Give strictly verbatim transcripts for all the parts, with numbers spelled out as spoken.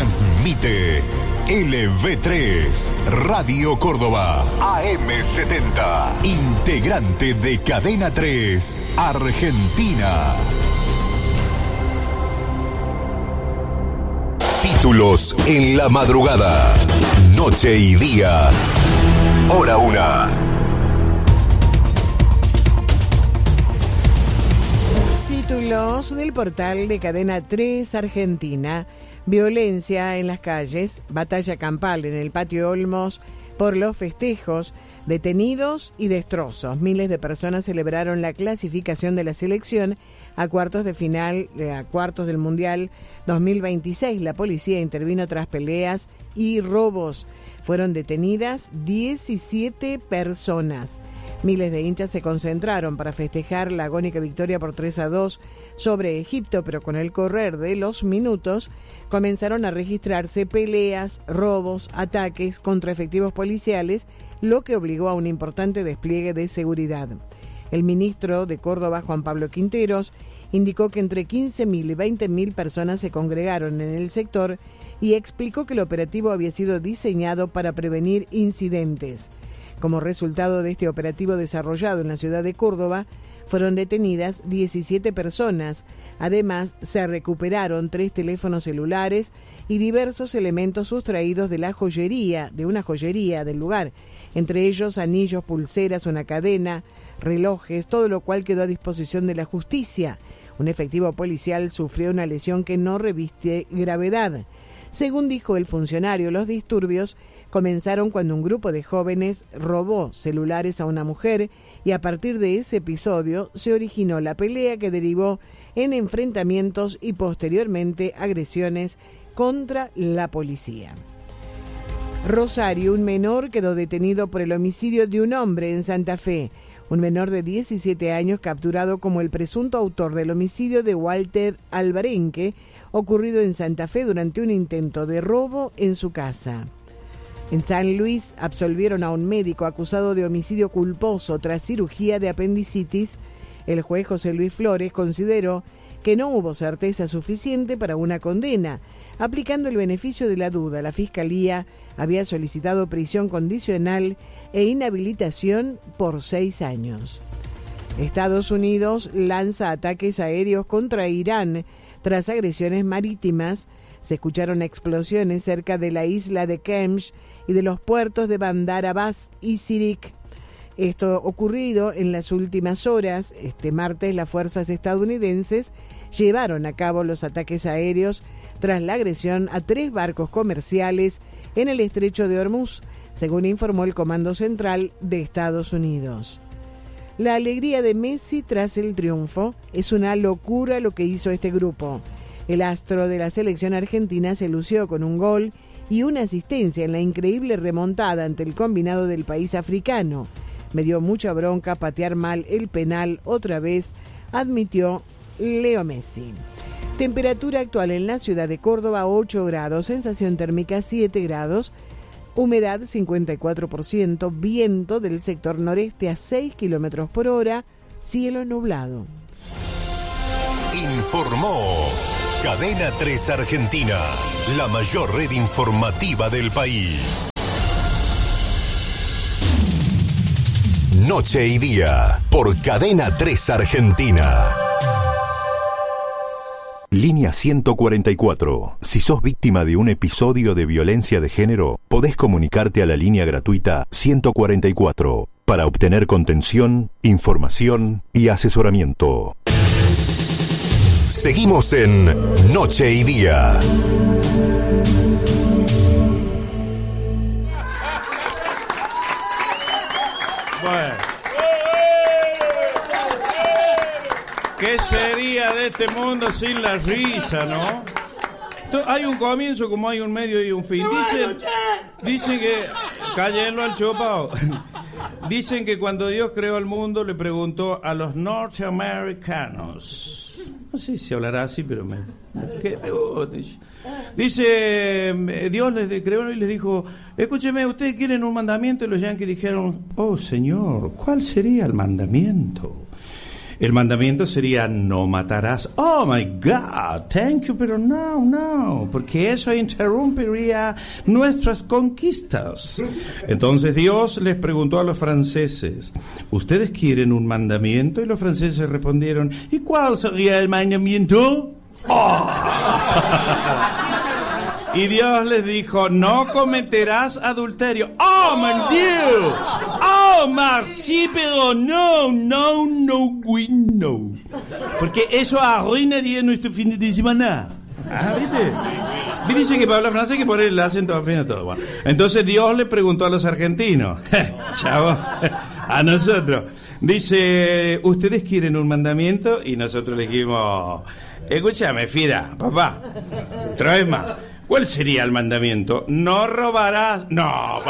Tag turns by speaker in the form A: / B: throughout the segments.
A: Transmite L V tres, Radio Córdoba, A M setenta, integrante de Cadena tres, Argentina. Títulos en la madrugada, noche y día, hora una.
B: Títulos del portal de Cadena tres Argentina. Violencia en las calles, batalla campal en el patio Olmos por los festejos, detenidos y destrozos. Miles de personas celebraron la clasificación de la selección a cuartos de final, a cuartos del Mundial dos mil veintiséis. La policía intervino tras peleas y robos. Fueron detenidas diecisiete personas. Miles de hinchas se concentraron para festejar la agónica victoria por tres a dos sobre Egipto, pero con el correr de los minutos comenzaron a registrarse peleas, robos, ataques contra efectivos policiales, lo que obligó a un importante despliegue de seguridad. El ministro de Córdoba, Juan Pablo Quinteros, indicó que entre quince mil y veinte mil personas se congregaron en el sector y explicó que el operativo había sido diseñado para prevenir incidentes. Como resultado de este operativo desarrollado en la ciudad de Córdoba, fueron detenidas diecisiete personas. Además, se recuperaron tres teléfonos celulares y diversos elementos sustraídos de la joyería, de una joyería del lugar, entre ellos anillos, pulseras, una cadena, relojes, todo lo cual quedó a disposición de la justicia. Un efectivo policial sufrió una lesión que no reviste gravedad. Según dijo el funcionario, los disturbios comenzaron cuando un grupo de jóvenes robó celulares a una mujer y a partir de ese episodio se originó la pelea que derivó en enfrentamientos y posteriormente agresiones contra la policía. Rosario, un menor quedó detenido por el homicidio de un hombre en Santa Fe. Un menor de diecisiete años capturado como el presunto autor del homicidio de Walter Alvarenque, ocurrido en Santa Fe durante un intento de robo en su casa. En San Luis absolvieron a un médico acusado de homicidio culposo tras cirugía de apendicitis. El juez José Luis Flores consideró que no hubo certeza suficiente para una condena. Aplicando el beneficio de la duda, la Fiscalía había solicitado prisión condicional e inhabilitación por seis años. Estados Unidos lanza ataques aéreos contra Irán tras agresiones marítimas. Se escucharon explosiones cerca de la isla de Kemch y de los puertos de Bandar Abbas y Sirik. Esto ocurrido en las últimas horas. Este martes las fuerzas estadounidenses llevaron a cabo los ataques aéreos tras la agresión a tres barcos comerciales en el estrecho de Hormuz, según informó el Comando Central de Estados Unidos. La alegría de Messi tras el triunfo: es una locura lo que hizo este grupo. El astro de la selección argentina se lució con un gol y una asistencia en la increíble remontada ante el combinado del país africano. Me dio mucha bronca patear mal el penal otra vez, admitió Leo Messi. Temperatura actual en la ciudad de Córdoba, ocho grados, sensación térmica siete grados, humedad cincuenta y cuatro por ciento, viento del sector noreste a seis kilómetros por hora, cielo nublado.
A: Informó Cadena tres Argentina, la mayor red informativa del país. Noche y día, por Cadena tres Argentina. Línea ciento cuarenta y cuatro. Si sos víctima de un episodio de violencia de género, podés comunicarte a la línea gratuita ciento cuarenta y cuatro para obtener contención, información y asesoramiento. Seguimos en Noche y Día.
C: Bueno. ¿Qué sería de este mundo sin la risa, no? Hay un comienzo como hay un medio y un fin. Dicen, dicen que... Cállenlo al chupao. Dicen que cuando Dios creó el mundo le preguntó a los norteamericanos... No sé si hablará así, pero me... ¿qué? Dice, Dios les creó y les dijo, escúcheme, ¿ustedes quieren un mandamiento? Y los yanquis dijeron, oh, Señor, ¿cuál sería el mandamiento? El mandamiento sería no matarás. Oh my God, thank you, pero no, no, porque eso interrumpiría nuestras conquistas. Entonces Dios les preguntó a los franceses, ¿ustedes quieren un mandamiento? Y los franceses respondieron, ¿y cuál sería el mandamiento? Oh. Y Dios les dijo, no cometerás adulterio. ¡Oh, mon Dieu! ¡Oh, merci, pero no, no, no, oui, no! Porque eso arruinaría nuestro fin de semana. Ah, ¿viste? Y dice que para hablar francés hay que poner el acento al fin de todo. Bueno, entonces Dios le preguntó a los argentinos, chavo, a nosotros. Dice, ¿ustedes quieren un mandamiento? Y nosotros le dijimos, escúchame, Fira, papá, trae más. ¿Cuál sería el mandamiento? No robarás. No,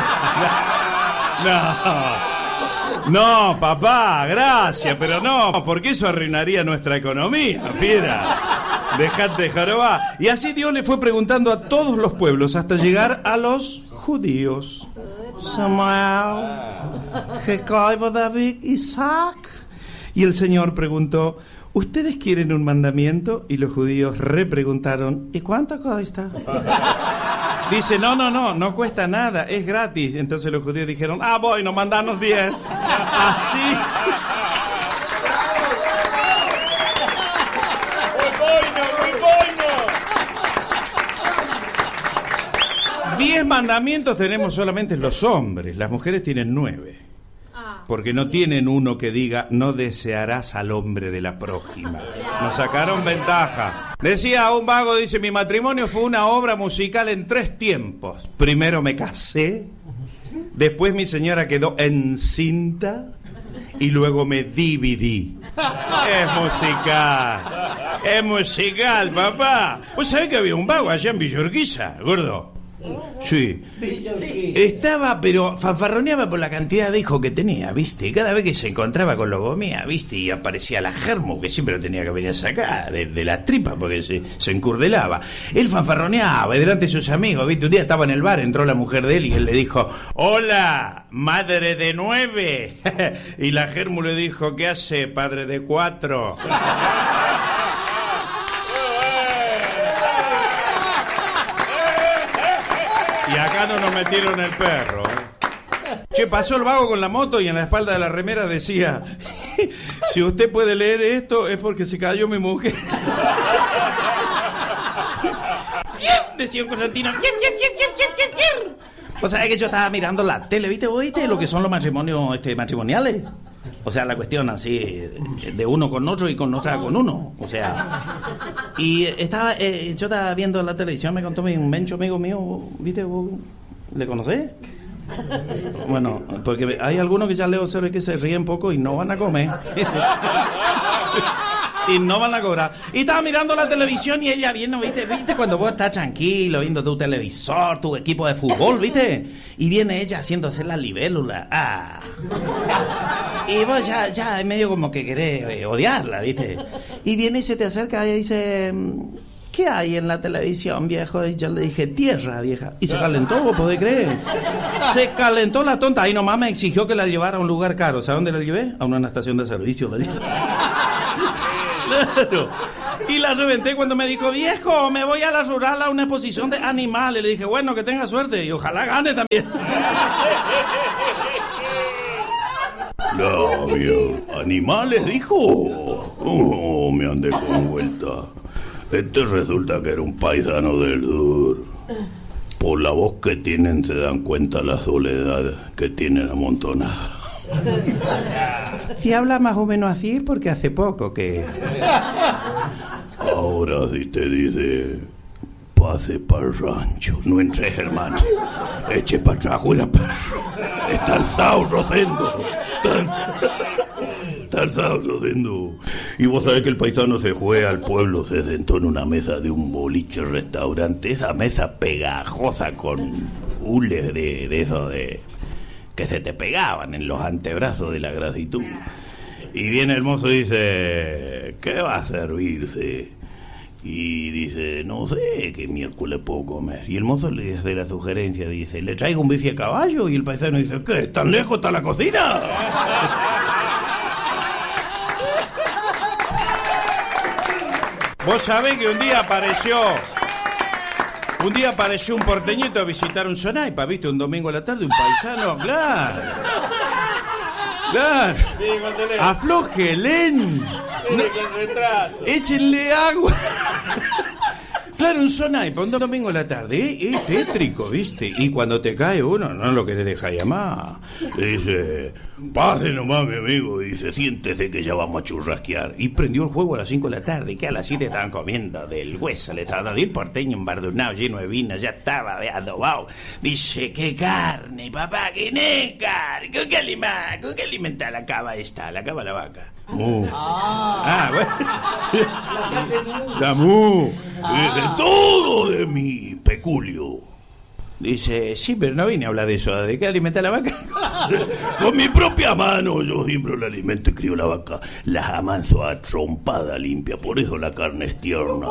C: papá. No. No, papá, gracias, pero no, porque eso arruinaría nuestra economía, fiera. Dejate de jorobar. Y así Dios le fue preguntando a todos los pueblos hasta llegar a los judíos. Samuel, Jacob, David, Isaac. Y el Señor preguntó, ¿ustedes quieren un mandamiento? Y los judíos repreguntaron, ¿y cuánto cuesta? Dice, no, no, no, no cuesta nada, es gratis. Entonces los judíos dijeron, ah, bueno, mandanos diez. Así. Diez mandamientos tenemos solamente los hombres, las mujeres tienen nueve. Porque no tienen uno que diga, no desearás al hombre de la prójima. Nos sacaron ventaja. Decía un vago, dice, mi matrimonio fue una obra musical en tres tiempos. Primero me casé, después mi señora quedó encinta y luego me dividí. Es musical, es musical, papá. ¿Vos sabés que había un vago allá en Villa Urquiza, gordo? Sí. Estaba, pero fanfarroneaba por la cantidad de hijos que tenía, ¿viste? Cada vez que se encontraba con logomía, ¿viste? Y aparecía la germo, que siempre lo tenía que venir a sacar de, de las tripas porque se, se encurdelaba. Él fanfarroneaba delante de sus amigos, ¿viste? Un día estaba en el bar, entró la mujer de él y él le dijo, hola, madre de nueve. Y la germo le dijo, ¿qué hace, padre de cuatro? Y acá no nos metieron el perro. Che, pasó el vago con la moto y en la espalda de la remera decía, si usted puede leer esto es porque se cayó mi mujer. Decía un Constantino. O sea, es que yo estaba mirando la tele, ¿viste? ¿Oíste lo que son los matrimonios este, matrimoniales? O sea, la cuestión así, de uno con otro y con otra con uno. O sea, y estaba, eh, yo estaba viendo la televisión, me contó un mencho amigo mío, ¿viste? ¿Le conocés? Bueno, porque hay algunos que ya le observé que se ríen poco y no van a comer. Y no van a cobrar. Y estaba mirando la televisión y ella viendo, ¿viste? ¿Viste? Cuando vos estás tranquilo viendo tu televisor, tu equipo de fútbol, ¿viste? Y viene ella haciéndose la libélula. Ah. Y vos ya, ya es medio como que querés eh, odiarla, ¿viste? Y viene y se te acerca y dice, ¿qué hay en la televisión, viejo? Y yo le dije, tierra, vieja. Y se calentó, ¿vos podés creer? Se calentó la tonta. Ahí nomás me exigió que la llevara a un lugar caro. ¿Sabes dónde la llevé? A una estación de servicio. La llevé. Claro. Y la reventé cuando me dijo, viejo, me voy a la rural a una exposición de animales. Le dije, bueno, que tenga suerte y ojalá gane también. No, viejo. ¿Animales, dijo? Oh, me andé con vuelta. Este resulta que era un paisano del sur. Por la voz que tienen se dan cuenta la soledad que tienen amontonada. Si habla más o menos así es porque hace poco que... Ahora sí te dice, pase para el rancho, no entres, hermano. Eche para atrás, fuera perro. Está alzado, Rosendo. Está alzado, Rosendo. Y vos sabés que el paisano se fue al pueblo, se sentó en una mesa de un boliche restaurante. Esa mesa pegajosa con hules de, de eso de... que se te pegaban en los antebrazos de la grasitud. Y viene el mozo y dice, ¿qué va a servirse? Y dice, no sé, ¿qué miércoles puedo comer? Y el mozo le hace la sugerencia, dice, ¿le traigo un bife a caballo? Y el paisano dice, ¿qué? ¿Tan lejos está la cocina? Vos sabés que un día apareció... Un día apareció un porteñito a visitar un Sonaipa, ¿viste? Un domingo a la tarde, un paisano, claro. Claro.
D: Sí,
C: aflójelen. No, échenle agua. Claro, un Sonaipa, un domingo a la tarde, ¿eh? Es tétrico, ¿viste? Y cuando te cae uno, no lo querés dejar llamar. Dice, pase nomás, mi amigo. Dice, siéntese que ya vamos a churrasquear. Y prendió el juego a las cinco de la tarde, que a las siete estaban comiendo del hueso. Le estaba dando el porteño embardunado, lleno de vino, ya estaba adobado. Dice, qué carne, papá, que no carne. ¿Con qué alimenta? ¿Con qué alimenta la cava esta? La cava la vaca. Mu. Ah, bueno. La mu. De todo de mi peculio. Dice, sí, pero no vine a hablar de eso. ¿De qué alimenta la vaca? Con mi propia mano yo siempre la alimento y crío la vaca. La amanso a trompada limpia, por eso la carne es tierna.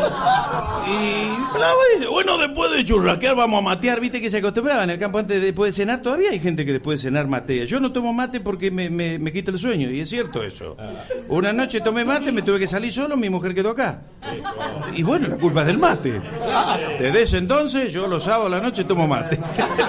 C: Y la dice, bueno, después de churrasquear vamos a matear. Viste que se acostumbraba en el campo antes de, después de cenar. Todavía hay gente que después de cenar matea. Yo no tomo mate porque me, me, me quita el sueño, y es cierto eso. Una noche tomé mate, me tuve que salir solo, mi mujer quedó acá. Y bueno, la culpa es del mate. Desde ese entonces, yo los sábados a la noche tomo mate.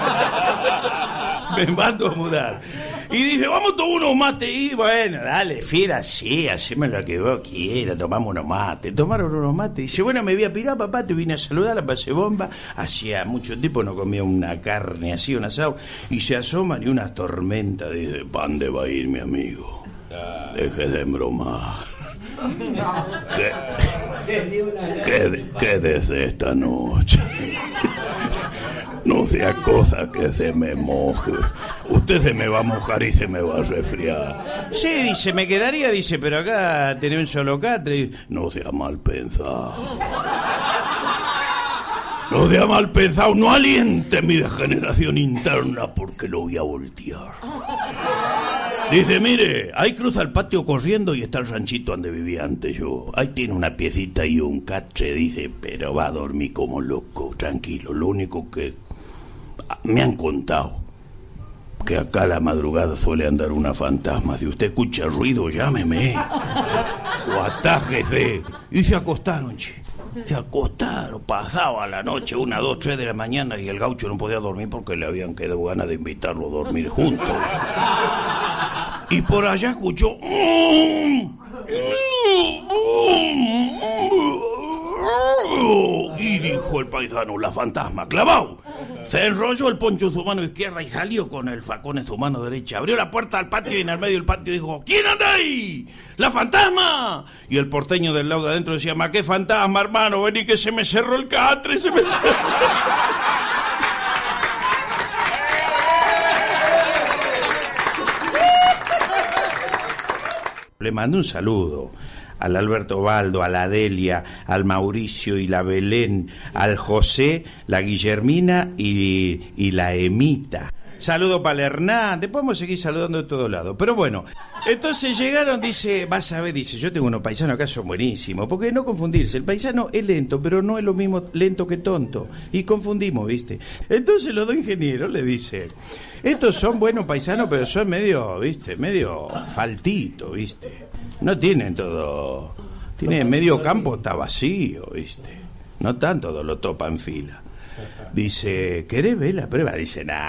C: Me mando a mudar. Y dice, vamos a tomar unos mates. Y bueno, dale, fiera, sí, haceme lo que vos quieras, tomamos unos mates. Tomaron unos mates. Dice, bueno, me voy a pirar, papá, te vine a saludar, la pasé bomba. Hacía mucho tiempo no comía una carne así, un asado. Y se asoman y una tormenta. Dice, ¿pa' dónde va a ir, mi amigo? Deje de embromar. ¿Qué, qué, qué desde esta noche? No sea cosa que se me moje. Usted se me va a mojar y se me va a resfriar. Sí, dice, me quedaría, dice, pero acá tenés un solo catre. No sea mal pensado. No sea mal pensado, no aliente mi degeneración interna porque lo voy a voltear. Dice, mire, ahí cruza el patio corriendo y está el ranchito donde vivía antes yo. Ahí tiene una piecita y un catre, dice, pero va a dormir como loco, tranquilo. Lo único que me han contado, que acá a la madrugada suele andar una fantasma. Si usted escucha ruido, llámeme. O atájese. Y se acostaron, che. Se acostaron, pasaba la noche, una, dos, tres de la mañana, y el gaucho no podía dormir porque le habían quedado ganas de invitarlo a dormir juntos. Y por allá escuchó... Y dijo el paisano, la fantasma, clavado. Se enrolló el poncho en su mano izquierda y salió con el facón en su mano derecha. Abrió la puerta al patio y en el medio del patio dijo, ¿quién anda ahí? ¡La fantasma! Y el porteño del lado de adentro decía, ma, qué fantasma, hermano, vení que se me cerró el catre, se me cerró. Le mando un saludo al Alberto Baldo, a la Delia, al Mauricio y la Belén, al José, la Guillermina y, y la Emita. Saludo para el Hernán, después podemos seguir saludando de todos lados. Pero bueno, entonces llegaron, dice, vas a ver, dice, yo tengo unos paisanos acá, son buenísimos, porque no confundirse, el paisano es lento, pero no es lo mismo lento que tonto, y confundimos, ¿viste? Entonces los dos ingenieros le dicen, estos son buenos paisanos, pero son medio, ¿viste? Medio faltito, ¿viste? No tienen todo, tienen medio campo, está vacío, ¿viste? No tanto lo topa en fila. Dice, ¿querés ver la prueba? Dice, nada.